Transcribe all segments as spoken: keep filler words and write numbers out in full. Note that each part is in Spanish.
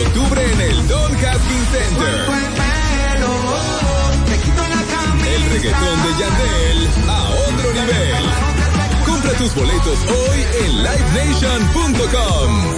octubre en el Don Haskins Center. El reggaetón de Yandel a otro nivel. Compra tus boletos hoy en live nation punto com.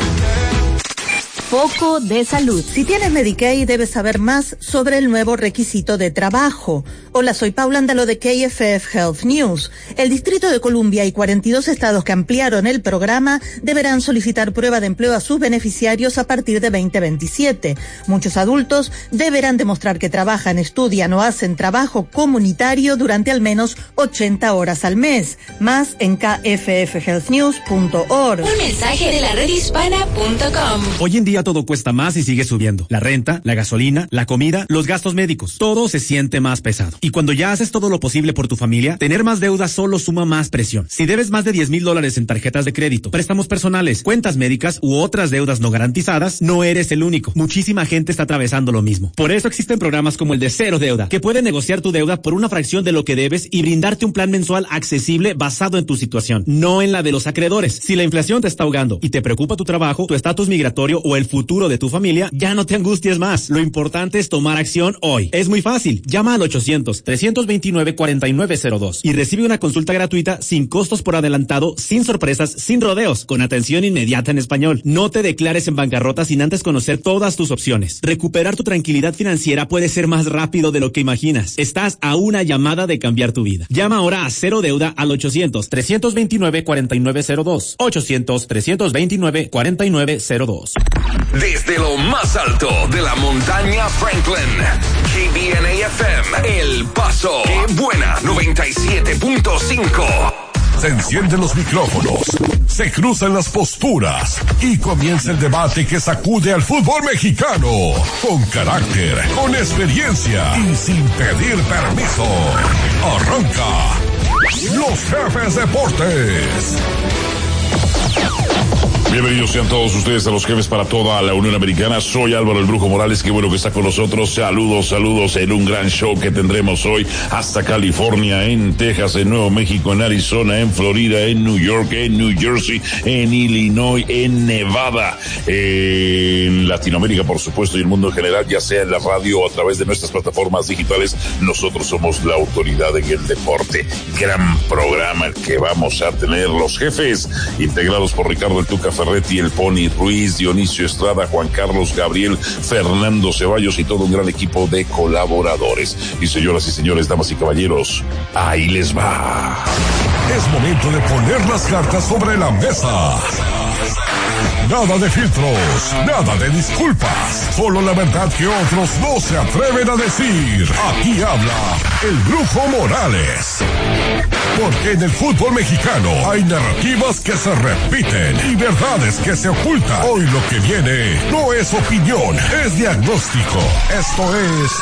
Foco de salud. Si tienes Medicaid, debes saber más sobre el nuevo requisito de trabajo. Hola, soy Paula Andalo de K F F Health News. El Distrito de Columbia y cuarenta y dos estados que ampliaron el programa deberán solicitar prueba de empleo a sus beneficiarios a partir de veinte veintisiete. Muchos adultos deberán demostrar que trabajan, estudian o hacen trabajo comunitario durante al menos ochenta horas al mes. Más en k f f health news punto org. Un mensaje de la red hispana punto com. Hoy en día todo cuesta más y sigue subiendo. La renta, la gasolina, la comida, los gastos médicos. Todo se siente más pesado. Y cuando ya haces todo lo posible por tu familia, tener más deudas solo suma más presión. Si debes más de diez mil dólares en tarjetas de crédito, préstamos personales, cuentas médicas u otras deudas no garantizadas, no eres el único. Muchísima gente está atravesando lo mismo. Por eso existen programas como el de Cero Deuda, que pueden negociar tu deuda por una fracción de lo que debes y brindarte un plan mensual accesible basado en tu situación, no en la de los acreedores. Si la inflación te está ahogando y te preocupa tu trabajo, tu estatus migratorio o el futuro de tu familia, ya no te angusties más. Lo importante es tomar acción hoy. Es muy fácil. Llama al ochocientos, trescientos veintinueve, cuarenta y nueve cero dos y recibe una consulta gratuita sin costos por adelantado, sin sorpresas, sin rodeos, con atención inmediata en español. No te declares en bancarrota sin antes conocer todas tus opciones. Recuperar tu tranquilidad financiera puede ser más rápido de lo que imaginas. Estás a una llamada de cambiar tu vida. Llama ahora a Cero Deuda al ochocientos, trescientos veintinueve, cuarenta y nueve cero dos. ochocientos, trescientos veintinueve, cuarenta y nueve cero dos. Desde lo más alto de la montaña Franklin, K B N A F M, El Paso, Qué Buena, noventa y siete punto cinco. Se encienden los micrófonos, se cruzan las posturas y comienza el debate que sacude al fútbol mexicano. Con carácter, con experiencia y sin pedir permiso. Arranca Los Jefes Deportes. Bienvenidos sean todos ustedes a Los Jefes para toda la Unión Americana. Soy Álvaro el Brujo Morales, qué bueno que está con nosotros. Saludos, saludos en un gran show que tendremos hoy hasta California, en Texas, en Nuevo México, en Arizona, en Florida, en New York, en New Jersey, en Illinois, en Nevada, en Latinoamérica, por supuesto, y el mundo en general, ya sea en la radio o a través de nuestras plataformas digitales. Nosotros somos la autoridad en el deporte. Gran programa el que vamos a tener. Los Jefes, integrados por Ricardo el Tuca Ferretti, el Pony Ruiz, Dionisio Estrada, Juan Carlos Gabriel, Fernando Ceballos y todo un gran equipo de colaboradores. Y señoras y señores, damas y caballeros, ahí les va. Es momento de poner las cartas sobre la mesa. Nada de filtros, nada de disculpas, solo la verdad que otros no se atreven a decir. Aquí habla el Brujo Morales. Porque en el fútbol mexicano hay narrativas que se repiten y verdades que se ocultan. Hoy lo que viene no es opinión, es diagnóstico. Esto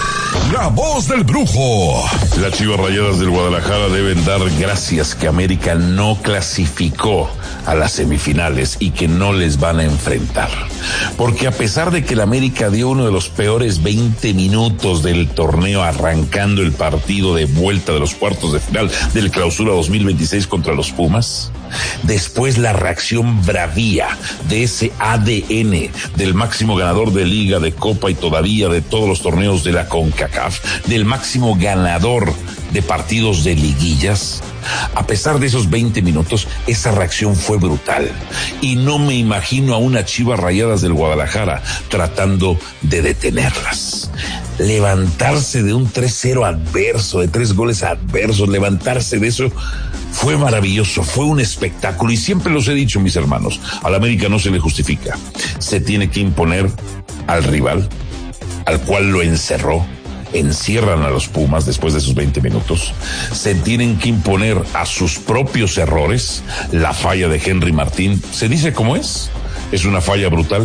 es La Voz del Brujo. Las Chivas Rayadas del Guadalajara deben dar gracias que América no clasificó a las semifinales y que no les van a enfrentar. Porque a pesar de que el América dio uno de los peores veinte minutos del torneo arrancando el partido de vuelta de los cuartos de final del Clausura dos mil veintiséis contra los Pumas, después la reacción bravía de ese A D N del máximo ganador de Liga, de Copa y todavía de todos los torneos de la CONCACAF, del máximo ganador de partidos de liguillas, a pesar de esos veinte minutos, esa reacción fue brutal. Y no me imagino a unas Chivas Rayadas del Guadalajara tratando de detenerlas. Levantarse de un tres cero adverso, de tres goles adversos, levantarse de eso fue maravilloso, fue un espectáculo. Y siempre los he dicho, mis hermanos, al América no se le justifica. Se tiene que imponer al rival, al cual lo encerró. Encierran a los Pumas después de esos veinte minutos. Se tienen que imponer a sus propios errores. La falla de Henry Martín, se dice como es, es una falla brutal,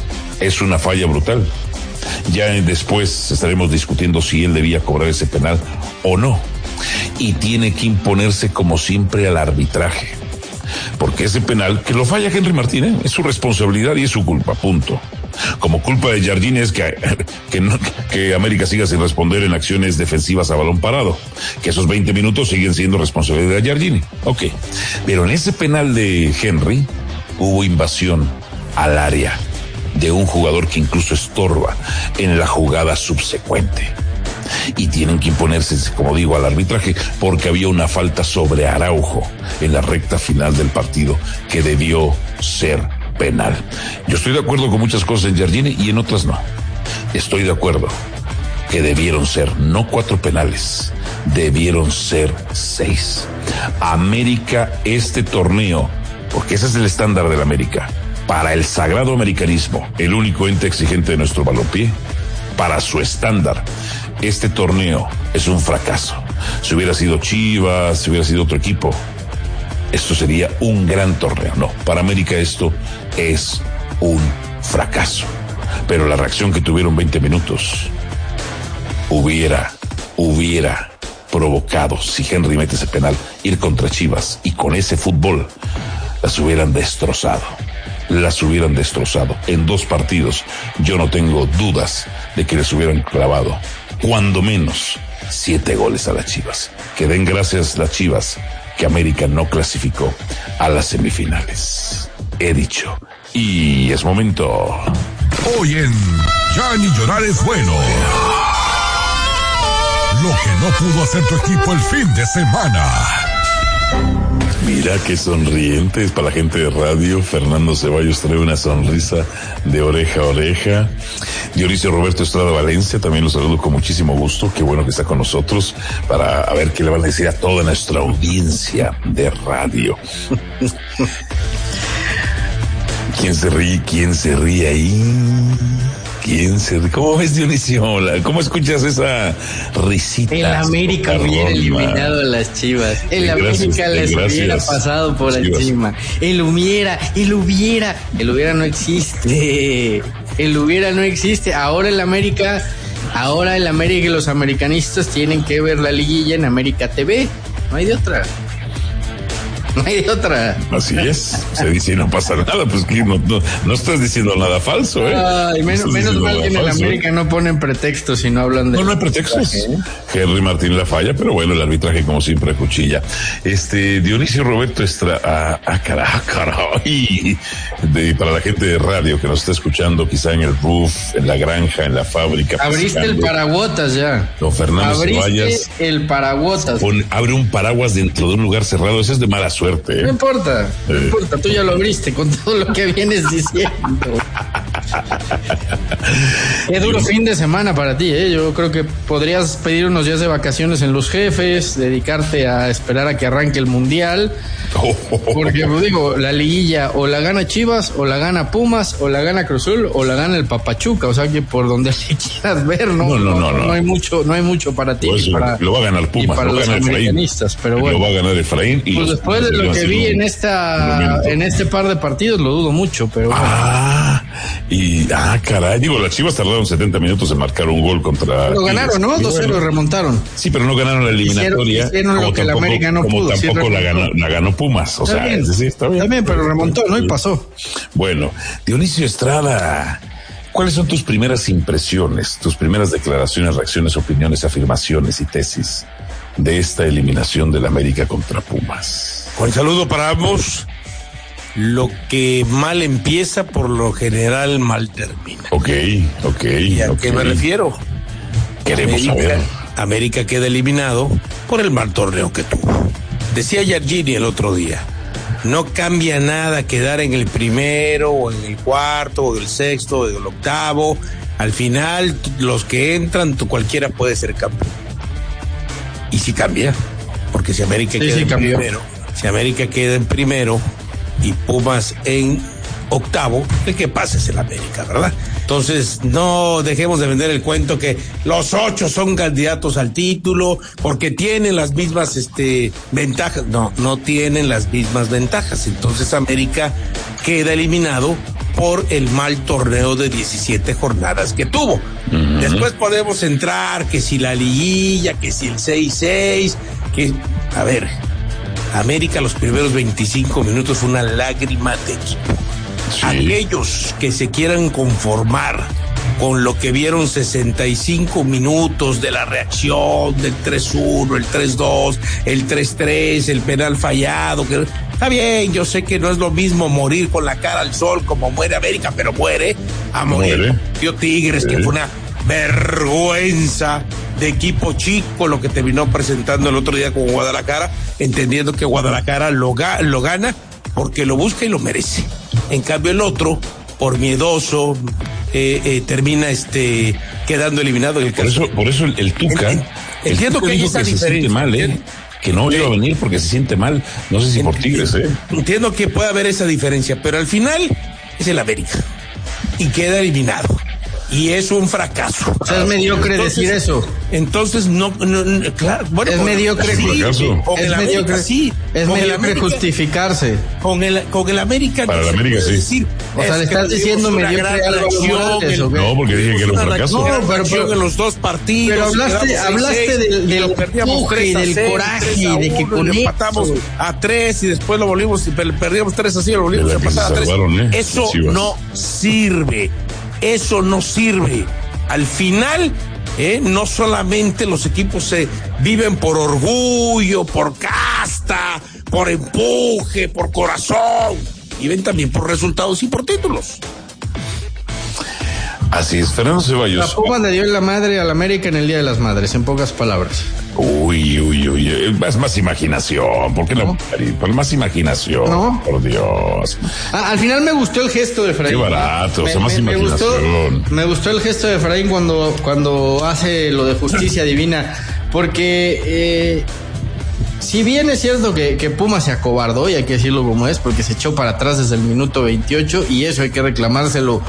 es una falla brutal. Ya después estaremos discutiendo si él debía cobrar ese penal o no. Y tiene que imponerse como siempre al arbitraje, porque ese penal, que lo falla Henry Martín, ¿eh? Es su responsabilidad y es su culpa, punto. Como culpa de Jardine es que, que, no, que América siga sin responder en acciones defensivas a balón parado, que esos veinte minutos siguen siendo responsabilidad de Jardine. Ok, pero en ese penal de Henry hubo invasión al área de un jugador que incluso estorba en la jugada subsecuente. Y tienen que imponerse, como digo, al arbitraje, porque había una falta sobre Araujo en la recta final del partido que debió ser penal. Yo estoy de acuerdo con muchas cosas en Giardini y en otras no. Estoy de acuerdo que debieron ser no cuatro penales, debieron ser seis. América, este torneo, porque ese es el estándar del América, para el sagrado americanismo, el único ente exigente de nuestro balompié, para su estándar, este torneo es un fracaso. Si hubiera sido Chivas, si hubiera sido otro equipo, esto sería un gran torneo. No, para América esto es un fracaso. Pero la reacción que tuvieron veinte minutos hubiera, hubiera provocado, si Henry mete ese penal, ir contra Chivas, y con ese fútbol las hubieran destrozado. Las hubieran destrozado. En dos partidos, yo no tengo dudas de que les hubieran clavado, cuando menos, siete goles a las Chivas. Que den gracias las Chivas que América no clasificó a las semifinales. He dicho. Y es momento. Hoy en Ya ni llorar es bueno. Lo que no pudo hacer tu equipo el fin de semana. Mira qué sonrientes para la gente de radio. Fernando Ceballos trae una sonrisa de oreja a oreja. Dionisio Roberto Estrada Valencia, también lo saludo con muchísimo gusto. Qué bueno que está con nosotros para a ver qué le van a decir a toda nuestra audiencia de radio. ¿Quién se ríe? ¿Quién se ríe ahí? ¿Quién se ríe? ¿Cómo ves, Dionisio? ¿Cómo escuchas esa risita? El América hubiera eliminado a las Chivas. El América les hubiera pasado por encima. El hubiera, el hubiera, el hubiera no existe. El hubiera no existe. Ahora el América, ahora el América y los americanistas tienen que ver la liguilla en América T V. No hay de otra. No hay de otra. Así es. Se dice y no pasa nada, pues que no, no, no estás diciendo nada falso, ¿eh? Ay, menos, no menos mal que en el América ¿eh? No ponen pretextos y no hablan de. No, no hay pretextos. ¿Eh? Henry Martín la falla, pero bueno, el arbitraje como siempre cuchilla. Este, Dionisio Roberto Estrada, ah, ah, caray, caray. De, para la gente de radio que nos está escuchando, quizá en el roof, en la granja, en la fábrica. Abriste pescando. El paraguotas ya. Don Fernando Abriste Ceballos. el paraguotas. Pon, abre un paraguas dentro de un lugar cerrado, eso es de mala suerte. Suerte, ¿eh? No importa, no eh. importa, tú ya lo abriste con todo lo que vienes diciendo. Qué duro fin de semana para ti, ¿eh? Yo creo que podrías pedir unos días de vacaciones en Los Jefes, dedicarte a esperar a que arranque el Mundial. Porque, pues, digo, la liguilla o la gana Chivas, o la gana Pumas, o la gana Cruz Azul, o la gana el Papachuca. O sea que por donde le quieras ver, ¿no? No, no, no, no, no hay mucho, no hay mucho para ti. Pues, para, lo va a ganar Pumas, para lo los americanistas, pero bueno. Lo va a ganar Efraín. Y pues los, después de lo que vi en esta, en este par de partidos, lo dudo mucho, pero bueno. Ah, y, ah, caray, digo, las Chivas tardaron setenta minutos en marcar un gol contra. Pero ganaron, ¿no? dos cero bueno. remontaron. Sí, pero no ganaron la eliminatoria. Hicieron, hicieron como lo que tampoco, la América no como pudo. tampoco sí, la, ganó, la ganó Pumas. O está sea, bien, es decir, está bien. Está bien, pero remontó, ¿no? Y pasó. Bueno, Dionisio Estrada, ¿cuáles son tus primeras impresiones, tus primeras declaraciones, reacciones, opiniones, afirmaciones y tesis de esta eliminación del América contra Pumas? Con saludo para ambos. Lo que mal empieza, por lo general mal termina. Ok, ok. ¿Y a okay. qué me refiero? Queremos América, saber. América queda eliminado por el mal torneo que tuvo. Decía Giardini el otro día, no cambia nada quedar en el primero, o en el cuarto, o en el sexto, o en el octavo. Al final, los que entran, cualquiera puede ser campeón. Y sí cambia, porque si América sí, queda sí, en cambió. primero, si América queda en primero y Pumas en octavo, el que pasa es el América, ¿verdad? Entonces, no dejemos de vender el cuento que los ocho son candidatos al título porque tienen las mismas este, ventajas. No, no tienen las mismas ventajas. Entonces, América queda eliminado por el mal torneo de diecisiete jornadas que tuvo. Uh-huh. Después podemos entrar que si la liguilla, que si el seis seis, que... A ver, América los primeros veinticinco minutos fue una lágrima de equipo. Sí. Aquellos que se quieran conformar con lo que vieron sesenta y cinco minutos de la reacción del tres uno, el tres dos, el tres tres, el penal fallado, que está bien, yo sé que no es lo mismo morir con la cara al sol como muere América, pero muere, a morir. Dio Tigres, sí. que fue una vergüenza de equipo chico lo que terminó presentando el otro día con Guadalajara, entendiendo que Guadalajara lo, ga- lo gana porque lo busca y lo merece. En cambio el otro, por miedoso, eh, eh, termina este quedando eliminado. El por eso, por eso el, el Tuca, el, el, entiendo el Tuca que hay esa que diferencia. Se siente mal, ¿eh? Que no iba a venir porque se siente mal. No sé si por Tigres, ¿eh? Entiendo que puede haber esa diferencia, pero al final es el América y queda eliminado. Y es un fracaso. O sea, es mediocre entonces, decir eso. Entonces, no, no, no claro. Bueno, es con, mediocre. Sí, con es el mediocre, América, sí. Es con mediocre América, justificarse. Con el, con el América. Para no el América, sí. Decir, o sea, le estás diciendo mediocre a Morales, el, No, porque dije que era un fracaso. No, pero, pero en los dos partidos. Pero hablaste, hablaste del, del empuje, del coraje, de que con empatamos a tres y después lo volvimos y perdíamos tres así, lo volvimos a empatar a tres. Eso no sirve. Eso no sirve. Al final, eh, no solamente los equipos se viven por orgullo, por casta, por empuje, por corazón, viven también por resultados y por títulos. Así es, Fernando Ceballos. La Puma le dio la madre al América en el Día de las Madres, en pocas palabras. Uy, uy, uy, es más imaginación, ¿por qué no? Por más imaginación, ¿no? Por Dios. Ah, al final me gustó el gesto de Efraín. Qué barato, me, o sea, más me, imaginación. Me gustó, me gustó el gesto de Efraín cuando, cuando hace lo de justicia divina, porque eh, si bien es cierto que, que Puma se acobardó, y hay que decirlo como es, porque se echó para atrás desde el minuto veintiocho, y eso hay que reclamárselo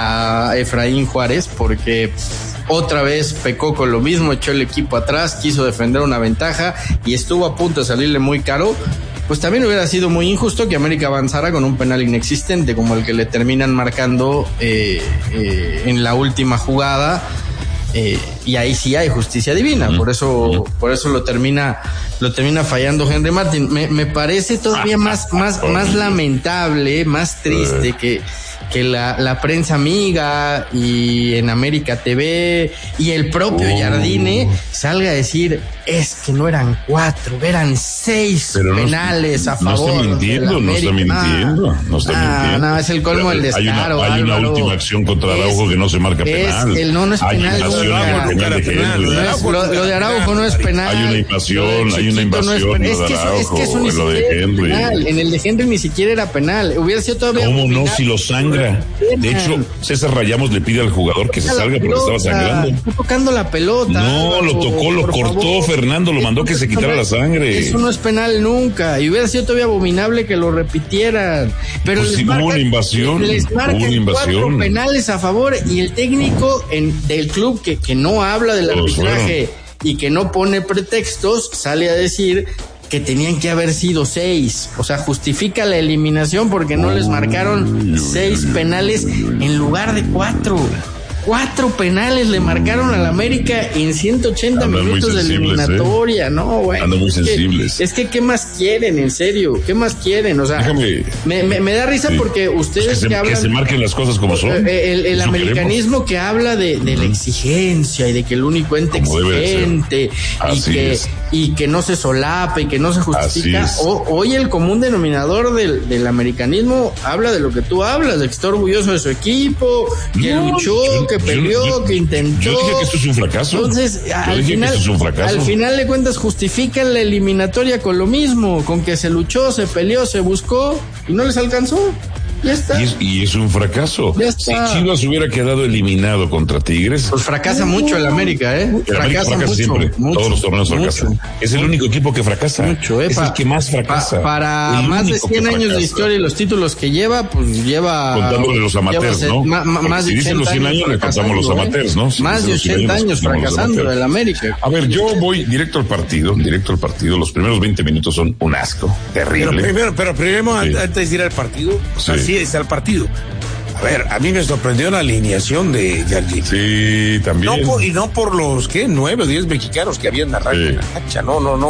a Efraín Juárez, porque otra vez pecó con lo mismo, echó el equipo atrás, quiso defender una ventaja y estuvo a punto de salirle muy caro. Pues también hubiera sido muy injusto que América avanzara con un penal inexistente como el que le terminan marcando eh, eh, en la última jugada. Eh, y ahí sí hay justicia divina, por eso, por eso lo termina, lo termina fallando Henry Martin. Me, me parece todavía más, más, más lamentable, más triste que, que la, la prensa amiga y en América T V y el propio oh. Jardine salga a decir es que no eran cuatro, eran seis Pero penales no, a favor. No está mintiendo, no está mintiendo, ah, no está ah, mintiendo. No, es el colmo del descaro. Hay una, hay una última acción contra Araujo es, que no se marca es, penal. El no, no es hay penal. Invasión, nunca, penal de penal, no es, lo, lo de Araujo no es penal. Hay una invasión, hay una invasión. No es, es, que eso, es que eso ni siquiera era penal. En el de Henry ni siquiera era penal. Hubiera sido todavía. ¿Cómo no? Si lo sangra. De hecho, César Rayamos le pide al jugador que se salga porque estaba sangrando. Está tocando la pelota. No, lo tocó, lo cortó Fernando, lo mandó que se quitara la sangre. Eso no es penal nunca. Y hubiera sido todavía abominable que lo repitieran. Pero pues les si marcan, hubo una invasión. Les marcan cuatro penales a favor y el técnico en, del club que, que no habla del Todos arbitraje fueron. Y que no pone pretextos sale a decir que tenían que haber sido seis. O sea, justifica la eliminación porque no les marcaron seis penales en lugar de cuatro. Cuatro penales le marcaron al América en ciento ochenta Andan minutos de eliminatoria, ¿eh? No, güey. Andan muy es sensibles. Que, es que, ¿qué más quieren, en serio? ¿Qué más quieren? O sea, Déjame, me, me, me da risa sí. porque ustedes que, se, que hablan... Que se marquen las cosas como son. El, el, el americanismo que habla de, de la exigencia y de que el único ente como exigente y que, y que no se solapa y que no se justifica. O, hoy el común denominador del, del americanismo habla de lo que tú hablas, de que está orgulloso de su equipo, que no, luchó, yo, que peleó, yo, yo, que intentó. Yo dije que esto es un fracaso. Entonces, al final, es un fracaso. al final de cuentas justifican la eliminatoria con lo mismo, con que se luchó, se peleó, se buscó y no les alcanzó. Ya está. Y es, y es un fracaso. Ya está. Si Chivas hubiera quedado eliminado contra Tigres. Pues fracasa mucho el América, ¿eh? El fracasa, América fracasa mucho, siempre. Mucho, Todos los torneos fracasan. Mucho. Es el único equipo que fracasa. Mucho, ¿eh? Es el que más fracasa. Pa, para más de cien años de historia y los títulos que lleva, pues lleva. Contándole los amateurs, ¿no? Ma, ma, más si de dicen los cien años, le contamos los amateurs, ¿no? Si más de ochenta años fracasando el América. A ver, yo voy directo al partido, directo al partido. Los primeros veinte minutos son un asco. Terrible. Pero primero, pero primero sí. antes de ir al partido, sí. así es al partido. A ver, a mí me sorprendió la alineación de Jardine. Sí, también. No por, y no por los, ¿qué? Nueve o diez mexicanos que habían arrancado sí. en la cancha. No, no, no.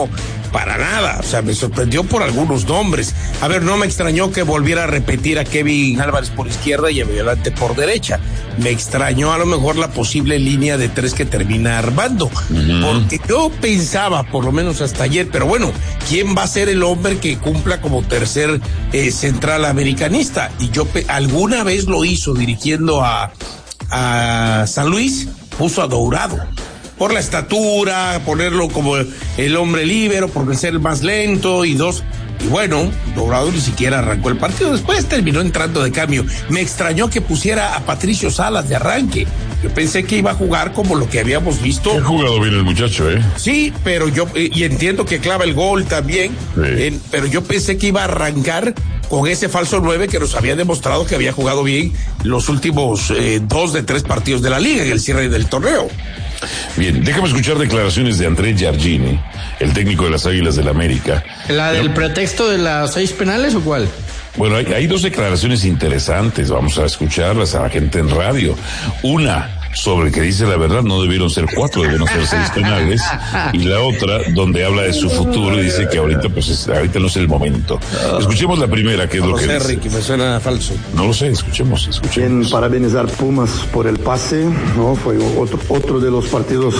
para nada, o sea, me sorprendió por algunos nombres. A ver, no me extrañó que volviera a repetir a Kevin Álvarez por izquierda y a Violante por derecha. Me extrañó a lo mejor la posible línea de tres que termina armando, uh-huh. porque yo pensaba, por lo menos hasta ayer, pero bueno, ¿quién va a ser el hombre que cumpla como tercer eh, central americanista? Y yo pe- alguna vez lo hizo dirigiendo a, a San Luis, puso a Dourado. Por la estatura, ponerlo como el hombre líbero, por ser el más lento y dos. Y bueno, Dourado ni siquiera arrancó el partido, después terminó entrando de cambio. Me extrañó que pusiera a Patricio Salas de arranque. Yo pensé que iba a jugar como lo que habíamos visto. Ha jugado bien el muchacho, ¿eh? Sí, pero yo, y entiendo que clava el gol también, sí. eh, pero yo pensé que iba a arrancar con ese falso nueve que nos había demostrado que había jugado bien los últimos eh, dos de tres partidos de la liga en el cierre del torneo. Bien, déjame escuchar declaraciones de André Giardini, el técnico de las Águilas del América. ¿La del pretexto de las seis penales o cuál? Bueno, hay, hay dos declaraciones interesantes, vamos a escucharlas a la gente en radio. Una sobre que dice la verdad, no debieron ser cuatro, debieron ser seis penales, y la otra donde habla de su futuro y dice que ahorita pues es, ahorita no es el momento. Escuchemos la primera, que es no lo que sé, dice. Ricky, me suena falso. No lo sé, escuchemos, escuchemos. Bien, parabenizar Pumas por el pase, ¿no? Fue otro, otro de los partidos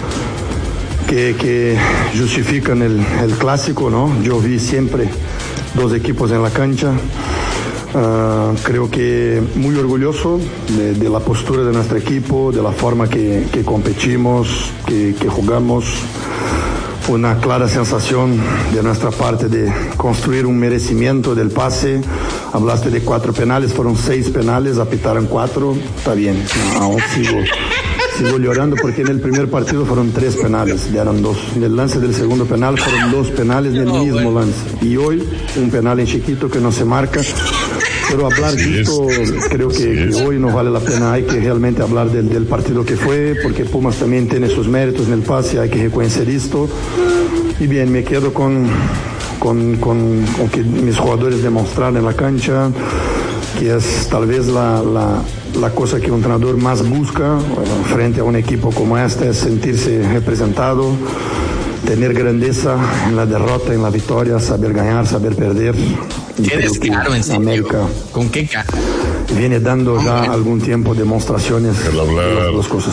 que, que justifican el, el clásico, ¿no? Yo vi siempre dos equipos en la cancha. Uh, creo que muy orgulloso de, de la postura de nuestro equipo, de la forma que, que competimos, que, que jugamos. Una clara sensación de nuestra parte de construir un merecimiento del pase. Hablaste de cuatro penales, fueron seis penales, apitaron cuatro, está bien, aún sigo, sigo llorando porque en el primer partido fueron tres penales, dieron dos. En el lance del segundo penal fueron dos penales del mismo lance. Y hoy un penal en chiquito que no se marca. Pero hablar de esto, creo que, que hoy no vale la pena, hay que realmente hablar del, del partido que fue, porque Pumas también tiene sus méritos en el pase, hay que reconocer esto. Y bien, me quedo con, con, con, con que mis jugadores demostraron en la cancha, que es tal vez la, la, la cosa que un entrenador más busca, bueno, frente a un equipo como este, es sentirse representado, tener grandeza en la derrota, en la victoria, saber ganar, saber perder. Qué descaro, en serio. América ¿Con qué cara? Viene dando ya algún tiempo demostraciones de las dos cosas.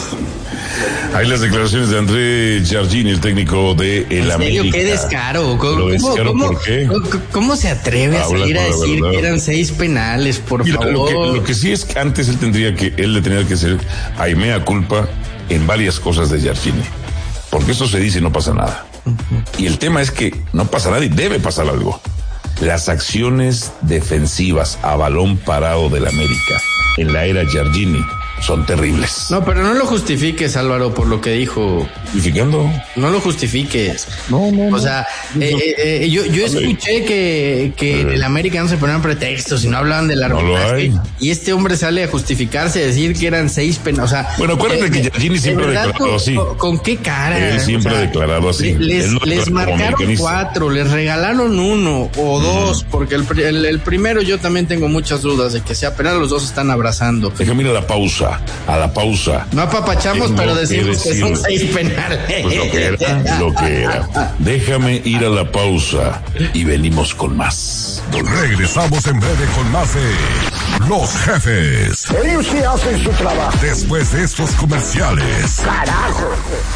Hay las declaraciones de André Giardini, el técnico de el América. ¿En serio? Qué descaro. ¿Cómo, ¿Lo descaro cómo, por qué? ¿cómo, cómo se atreve a Habla salir a decir verdad. que eran seis penales, por Mira, favor? Lo que, lo que sí es que antes él tendría que, él le tendría que hacer a mea culpa en varias cosas de Giardini. Porque eso se dice y no pasa nada. Uh-huh. Y el tema es que no pasa nada y debe pasar algo. Las acciones defensivas a balón parado del América en la era Giardini son terribles. No, pero no lo justifiques, Álvaro, por lo que dijo. ¿Justificando? No lo justifiques. No, no, no. O sea, eh, eh, yo, yo escuché que, que en el América no se ponían pretextos y no hablaban del arbitraje. No y este hombre sale a justificarse, a decir que eran seis penales. O sea, bueno, acuérdate eh, que Giardini siempre ha declarado con, así. Con, ¿Con qué cara? Él siempre o sea, ha declarado así. Les, no les marcaron cuatro, les regalaron uno o dos, mm. porque el, el, el primero yo también tengo muchas dudas de que sea penal, los dos están abrazando. Déjame ir a la pausa. A la pausa. No apapachamos, Tengo pero decimos que, que son seis penales. Pues lo que era, lo que era. Déjame ir a la pausa y venimos con más. Regresamos en breve con más de Los Jefes. Ellos sí hacen su trabajo. Después de estos comerciales. ¡Carajo!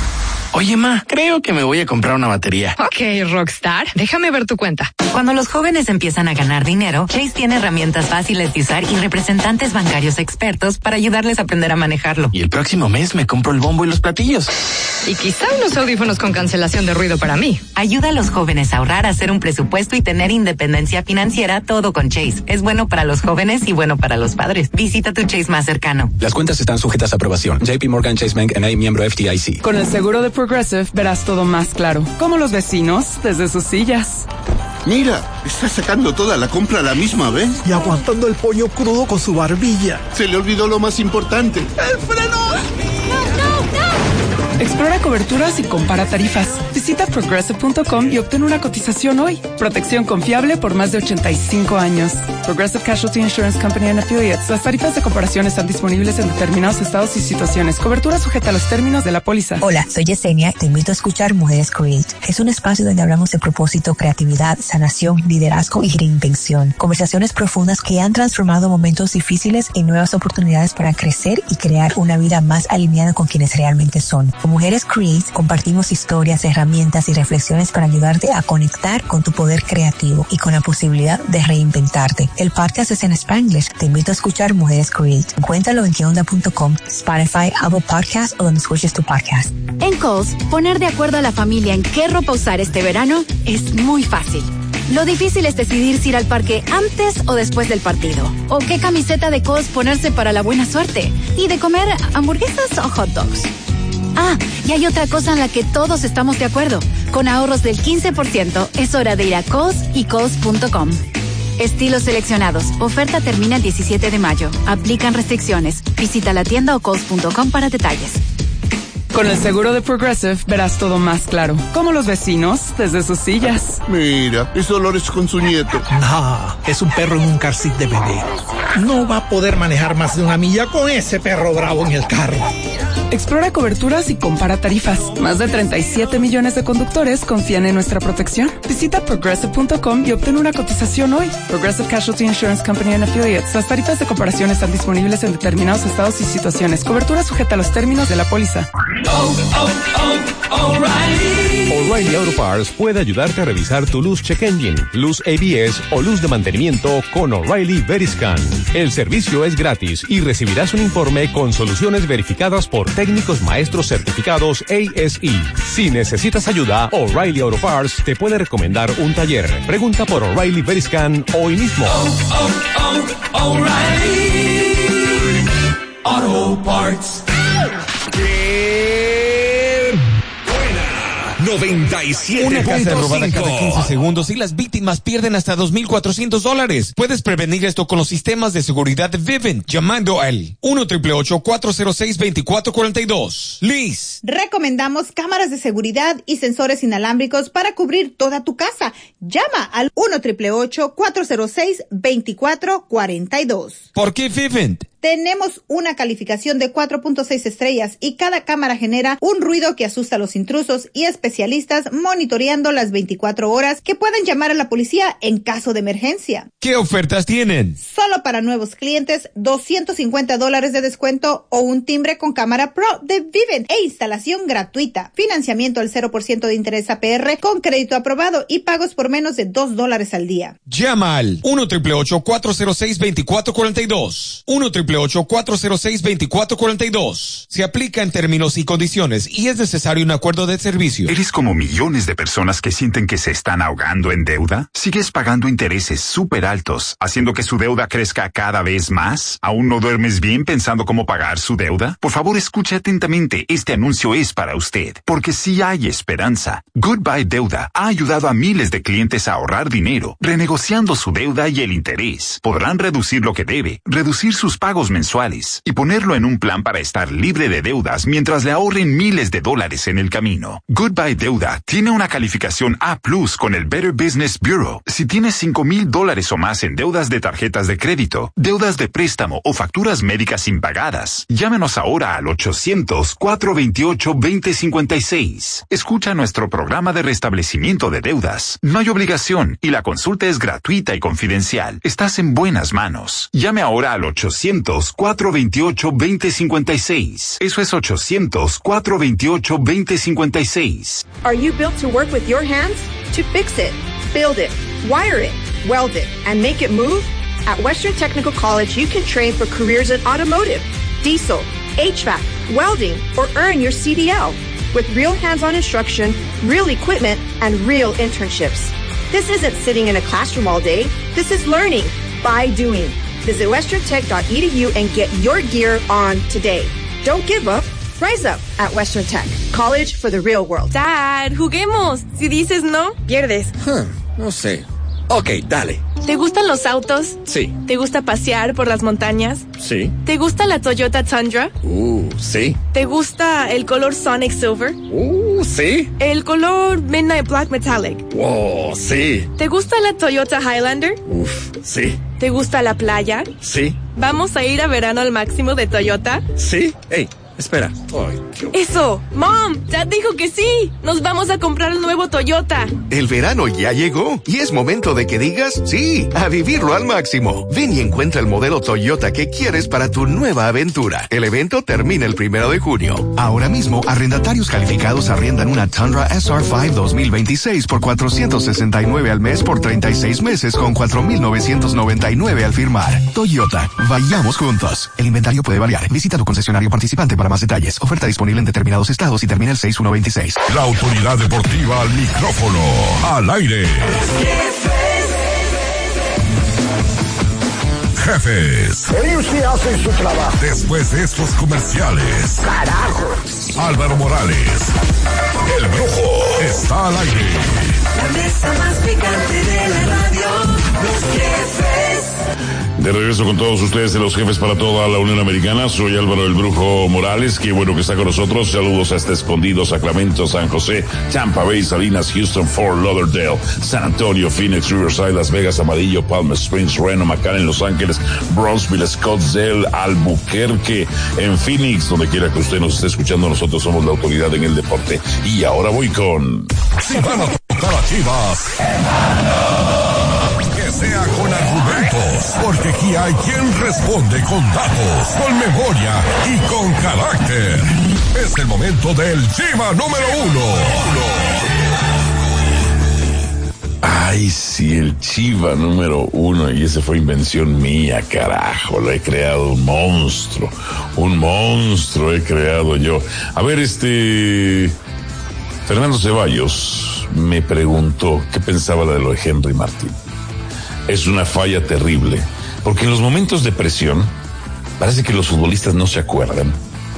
Oye, ma, creo que me voy a comprar una batería. Ok, Rockstar, déjame ver tu cuenta. Cuando los jóvenes empiezan a ganar dinero, Chase tiene herramientas fáciles de usar y representantes bancarios expertos para ayudarles a aprender a manejarlo. Y el próximo mes me compro el bombo y los platillos. Y quizá unos audífonos con cancelación de ruido para mí. Ayuda a los jóvenes a ahorrar, a hacer un presupuesto y tener independencia financiera, todo con Chase. Es bueno para los jóvenes y bueno para los padres. Visita tu Chase más cercano. Las cuentas están sujetas a aprobación. J P Morgan Chase Bank N A, miembro F D I C. Con el seguro de Progressive verás todo más claro, como los vecinos desde sus sillas. Mira, está sacando toda la compra a la misma vez. Y aguantando el pollo crudo con su barbilla. Se le olvidó lo más importante. ¡El freno! ¡No, no, no! Explora coberturas y compara tarifas. Visita progressive punto com y obtén una cotización hoy. Protección confiable por más de ochenta y cinco años. Progressive Casualty Insurance Company and Affiliates. Las tarifas de comparación están disponibles en determinados estados y situaciones. Cobertura sujeta a los términos de la póliza. Hola, soy Yesenia. Te invito a escuchar Mujeres Create. Es un espacio donde hablamos de propósito, creatividad, sanación, liderazgo y reinvención. Conversaciones profundas que han transformado momentos difíciles en nuevas oportunidades para crecer y crear una vida más alineada con quienes realmente son. Con Mujeres Create compartimos historias, herramientas y reflexiones para ayudarte a conectar con tu poder creativo y con la posibilidad de reinventarte. El podcast es en Spanglish. Te invito a escuchar Mujeres Create. Encuéntralo en que onda punto com, Spotify, Apple Podcasts o donde escuches tu podcast. En Kohl's, poner de acuerdo a la familia en qué ropa usar este verano es muy fácil. Lo difícil es decidir si ir al parque antes o después del partido. O qué camiseta de Kohl's ponerse para la buena suerte. Y de comer hamburguesas o hot dogs. Ah, y hay otra cosa en la que todos estamos de acuerdo. Con ahorros del quince por ciento, es hora de ir a Kohl's y Kohl's punto com. Estilos seleccionados. Oferta termina el diecisiete de mayo. Aplican restricciones. Visita la tienda o Kohl's punto com para detalles. Con el seguro de Progressive verás todo más claro. Como los vecinos desde sus sillas. Mira, ese olor es con su nieto. Ah, es un perro en un car seat de bebé. No va a poder manejar más de una milla con ese perro bravo en el carro. Explora coberturas y compara tarifas. Más de treinta y siete millones de conductores confían en nuestra protección. Visita progressive punto com y obtén una cotización hoy. Progressive Casualty Insurance Company and Affiliates. Las tarifas de comparación están disponibles en determinados estados y situaciones. Cobertura sujeta a los términos de la póliza. Oh, oh, oh, O'Reilly. O'Reilly Auto Parts puede ayudarte a revisar tu luz check engine, luz A B S o luz de mantenimiento con O'Reilly Veriscan. El servicio es gratis y recibirás un informe con soluciones verificadas por técnicos maestros certificados A S E. Si necesitas ayuda, O'Reilly Auto Parts te puede recomendar un taller. Pregunta por O'Reilly Veriscan hoy mismo. Oh, oh, oh, O'Reilly Auto Parts. ¡Qué buena! noventa y siete punto cinco. Una casa robada cada quince segundos y las víctimas pierden hasta dos mil cuatrocientos dólares. Puedes prevenir esto con los sistemas de seguridad de Vivint llamando al uno ocho ocho ocho, cuatro cero seis, dos cuatro cuatro dos. Liz. Recomendamos cámaras de seguridad y sensores inalámbricos para cubrir toda tu casa. Llama al uno ocho ocho ocho, cuatro cero seis, dos cuatro cuatro dos. ¿Por qué Vivint? Tenemos una calificación de cuatro punto seis estrellas y cada cámara genera un ruido que asusta a los intrusos y especialistas monitoreando las veinticuatro horas que pueden llamar a la policía en caso de emergencia. ¿Qué ofertas tienen? Solo para nuevos clientes, doscientos cincuenta dólares de descuento o un timbre con cámara Pro de Vivint e instalación gratuita. Financiamiento al cero por ciento de interés A P R con crédito aprobado y pagos por menos de dos dólares al día. Llama al uno ocho ocho ocho, cuatro cero seis, dos cuatro cuatro dos. uno ocho ocho ocho, cuatro cero seis, dos cuatro cuatro dos. Se aplica en términos y condiciones y es necesario un acuerdo de servicio. ¿Eres como millones de personas que sienten que se están ahogando en deuda? ¿Sigues pagando intereses súper altos, haciendo que su deuda crezca cada vez más? ¿Aún no duermes bien pensando cómo pagar su deuda? Por favor, escuche atentamente. Este anuncio es para usted, porque sí hay esperanza. Goodbye Deuda ha ayudado a miles de clientes a ahorrar dinero, renegociando su deuda y el interés. Podrán reducir lo que debe, reducir sus pagos mensuales y ponerlo en un plan para estar libre de deudas mientras le ahorren miles de dólares en el camino. Goodbye Deuda tiene una calificación A plus con el Better Business Bureau. Si tienes cinco mil dólares o más en deudas de tarjetas de crédito, deudas de préstamo o facturas médicas impagadas, llámenos ahora al ochocientos, cuatro veintiocho, veinte cincuenta y seis. Escucha nuestro programa de restablecimiento de deudas. No hay obligación y la consulta es gratuita y confidencial. Estás en buenas manos. Llame ahora al ochocientos, cuatro veintiocho, veinte cincuenta y seis. Eso es ochocientos, cuatro veintiocho, veinte cincuenta y seis. Are you built to work with your hands? To fix it, build it, wire it, weld it, and make it move? At Western Technical College, you can train for careers in automotive, diesel, H V A C, welding, or earn your C D L. With real hands-on instruction, real equipment, and real internships. This isn't sitting in a classroom all day. This is learning by doing. Visit western tech dot e d u and get your gear on today. Don't give up. Rise up at Western Tech. College for the real world. Dad, juguemos. Si dices no, pierdes. Huh, no sé. Ok, dale. ¿Te gustan los autos? Sí. ¿Te gusta pasear por las montañas? Sí. ¿Te gusta la Toyota Tundra? Uh, sí. ¿Te gusta el color Sonic Silver? Uh, sí. ¿El color Midnight Black Metallic? Wow, sí. ¿Te gusta la Toyota Highlander? Uf, sí. ¿Te gusta la playa? Sí. ¿Vamos a ir a verano al máximo de Toyota? Sí. Hey, espera. Ay, qué... Eso, Mom, Dad dijo que sí. Nos vamos a comprar el nuevo Toyota. El verano ya llegó y es momento de que digas sí, a vivirlo al máximo. Ven y encuentra el modelo Toyota que quieres para tu nueva aventura. El evento termina el primero de junio. Ahora mismo, arrendatarios calificados arriendan una Tundra S R cinco dos mil veintiséis por cuatrocientos sesenta y nueve al mes por treinta y seis meses con cuatro mil novecientos noventa y nueve al firmar. Toyota, vayamos juntos. El inventario puede variar. Visita tu concesionario participante para más detalles. Oferta disponible en determinados estados y termina el seis uno veintiséis. La autoridad deportiva al micrófono, al aire. Jefes. Ellos sí hacen su trabajo. Después de estos comerciales. Carajo. Álvaro Morales, el Brujo, está al aire. La mesa más picante de la radio, los jefes. De regreso con todos ustedes de los jefes para toda la Unión Americana. Soy Álvaro el Brujo Morales. Qué bueno que está con nosotros. Saludos hasta Escondido, Sacramento, San José, Tampa Bay, Salinas, Houston, Fort Lauderdale, San Antonio, Phoenix, Riverside, Las Vegas, Amarillo, Palm Springs, Reno, McAllen, Los Ángeles, Brownsville, Scottsdale, Albuquerque, en Phoenix, donde quiera que usted nos esté escuchando. Nosotros somos la autoridad en el deporte. Y ahora voy con... Si van a tocar a Chivas, que sea con argumentos, porque aquí hay quien responde con datos, con memoria y con carácter. Es el momento del Chiva número uno. Ay, sí, el Chiva número uno, y ese fue invención mía, carajo, lo he creado un monstruo, un monstruo he creado yo. A ver, este, Fernando Ceballos me preguntó qué pensaba de lo de Henry Martín. Es una falla terrible, porque en los momentos de presión, parece que los futbolistas no se acuerdan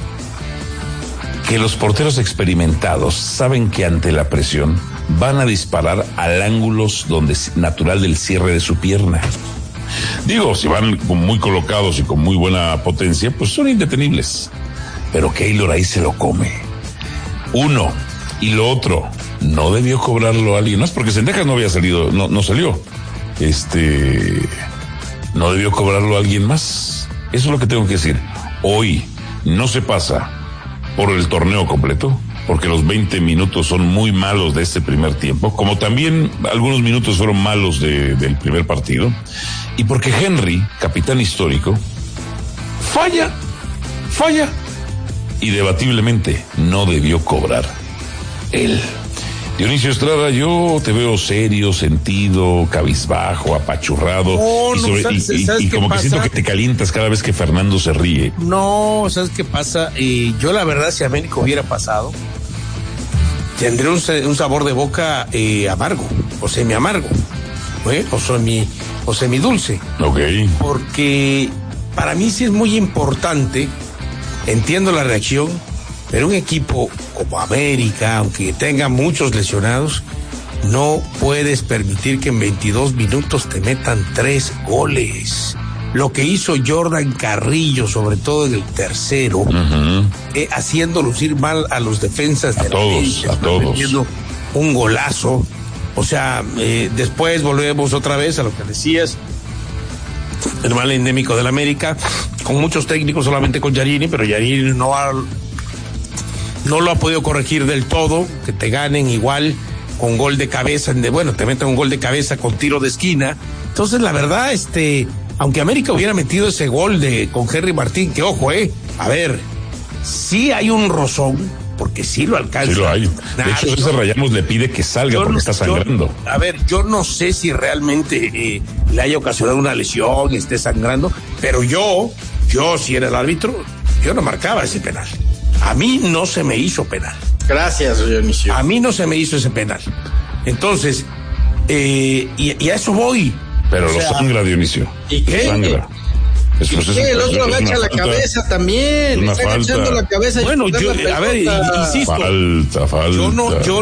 que los porteros experimentados saben que ante la presión van a disparar al ángulo donde natural del cierre de su pierna. Digo, si van muy colocados y con muy buena potencia, pues son indetenibles. Pero Keylor ahí se lo come. Uno. Y lo otro, no debió cobrarlo a alguien más, porque Sendejas no había salido, no, no salió. Este, no debió cobrarlo a alguien más. Eso es lo que tengo que decir. Hoy no se pasa por el torneo completo, porque los veinte minutos son muy malos de este primer tiempo, como también algunos minutos fueron malos de, del primer partido, y porque Henry, capitán histórico, falla, falla, y debatiblemente no debió cobrar él. Dionisio Estrada, yo te veo serio, sentido, cabizbajo, apachurrado, no, y, sobre, no, ¿sabes, y, y, ¿sabes y como pasa? que siento que te calientas cada vez que Fernando se ríe. No, ¿sabes qué pasa? Eh, yo la verdad, si América hubiera pasado, tendría un, un sabor de boca eh, amargo, o semi amargo, ¿eh? o semi o semidulce. Ok. Porque para mí sí es muy importante, entiendo la reacción, pero un equipo como América, aunque tenga muchos lesionados, no puedes permitir que en veintidós minutos te metan tres goles. Lo que hizo Jordan Carrillo, sobre todo en el tercero, uh-huh. eh, haciendo lucir mal a los defensas de a la todos, América, a todos. Un golazo. O sea, eh, después volvemos otra vez a lo que decías, el mal endémico del América, con muchos técnicos, solamente con Yarini, pero Yarini no ha... no lo ha podido corregir del todo, que te ganen igual con gol de cabeza, de, bueno, te meten un gol de cabeza con tiro de esquina. Entonces, la verdad, este, aunque América hubiera metido ese gol de con Henry Martín, que ojo, eh, a ver, sí hay un rozón, porque sí lo alcanza. Sí lo hay. De hecho, César Rayamos le pide que salga porque no, está sangrando. Yo, a ver, yo no sé si realmente eh, le haya ocasionado una lesión, esté sangrando, pero yo, yo si era el árbitro, yo no marcaba ese penal. A mí no se me hizo penal. Gracias, Dionisio. A mí no se me hizo ese penal. Entonces, eh, y, y a eso voy. Pero o lo sea, sangra, Dionisio. ¿Y qué? Lo sangra. Es, ¿Y qué? El otro agacha la cabeza también. Está agachando la cabeza. Bueno, yo, a ver, insisto. Falta, falta. Yo no, yo